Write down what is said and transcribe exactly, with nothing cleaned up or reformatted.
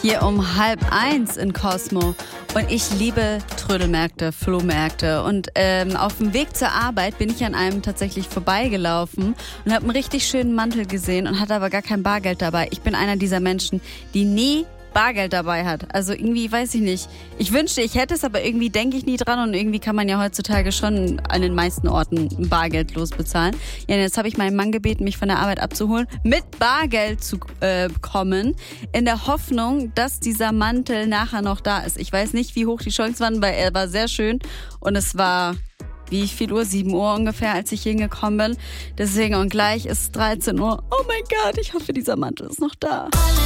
Hier um halb eins in Cosmo. Und ich liebe Trödelmärkte, Flohmärkte. Und ähm, auf dem Weg zur Arbeit bin ich an einem tatsächlich vorbeigelaufen und habe einen richtig schönen Mantel gesehen und hatte aber gar kein Bargeld dabei. Ich bin einer dieser Menschen, die nie Bargeld dabei hat. Also irgendwie, weiß ich nicht. Ich wünschte, ich hätte es, aber irgendwie denke ich nie dran und irgendwie kann man ja heutzutage schon an den meisten Orten bargeldlos bezahlen. Ja, und jetzt habe ich meinen Mann gebeten, mich von der Arbeit abzuholen, mit Bargeld zu äh, kommen, in der Hoffnung, dass dieser Mantel nachher noch da ist. Ich weiß nicht, wie hoch die Chancen waren, weil er war sehr schön und es war... Wie viel Uhr? sieben Uhr ungefähr, als ich hingekommen bin. Deswegen, und gleich ist es dreizehn Uhr. Oh mein Gott, ich hoffe, dieser Mantel ist noch da.